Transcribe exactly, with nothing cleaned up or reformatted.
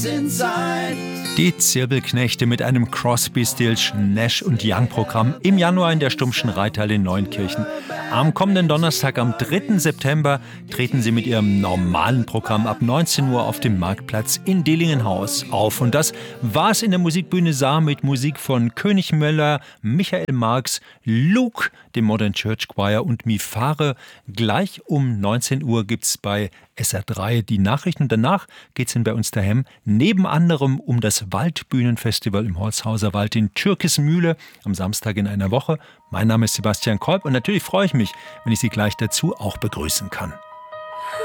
Die Zirbelknechte mit einem Crosby, Stills, Nash und Young Programm im Januar in der Stumpfschen Reithalle in Neunkirchen. Am kommenden Donnerstag, am dritten September, treten sie mit ihrem normalen Programm ab neunzehn Uhr auf dem Marktplatz in Dehlingenhaus auf. Und das war's in der Musikbühne Saar mit Musik von König Möller, Michael Marx, Luke, dem Modern Church Choir und Mifare. Gleich um neunzehn Uhr gibt's bei S R drei die Nachrichten. Und danach geht's in Bei uns daheim neben anderem um das Waldbühnenfestival im Holzhauser Wald in Türkismühle am Samstag in einer Woche. Mein Name ist Sebastian Kolb und natürlich freue ich mich, wenn ich Sie gleich dazu auch begrüßen kann.